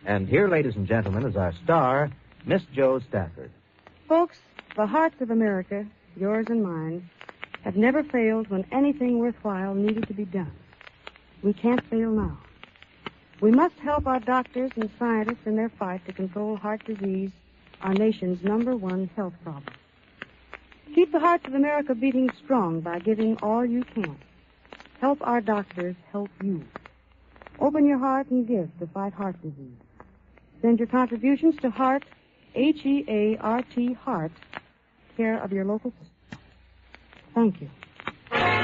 And here, ladies and gentlemen, is our star, Miss Jo Stafford. Folks, the hearts of America, yours and mine, have never failed when anything worthwhile needed to be done. We can't fail now. We must help our doctors and scientists in their fight to control heart disease, our nation's #1 health problem. Keep the hearts of America beating strong by giving all you can. Help our doctors help you. Open your heart and give to fight heart disease. Send your contributions to Heart, H-E-A-R-T, Heart, care of your local system. Thank you.